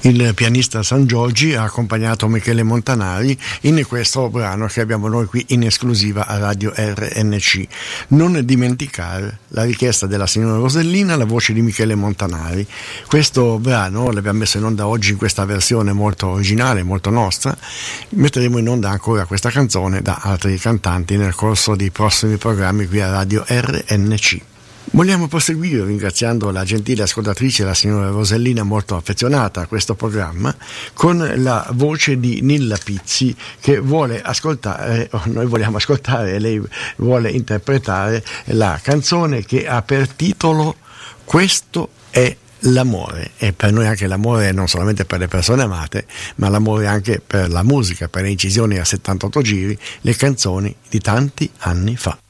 Il pianista San Giorgi ha accompagnato Michele Montanari in questo brano che abbiamo noi qui in esclusiva a Radio RNC. Non dimenticare la richiesta della signora Rosellina, la voce di Michele Montanari. Questo brano l'abbiamo messo in onda oggi in questa versione molto originale, molto nostra. Metteremo in onda ancora questa canzone da altri cantanti nel corso di prossimi programmi qui a Radio RNC. Vogliamo proseguire ringraziando la gentile ascoltatrice, la signora Rosellina, molto affezionata a questo programma, con la voce di Nilla Pizzi, che vuole ascoltare, noi vogliamo ascoltare e lei vuole interpretare la canzone che ha per titolo Questo è l'amore. E per noi anche l'amore non solamente per le persone amate, ma l'amore anche per la musica, per le incisioni a 78 giri, le canzoni di tanti anni fa.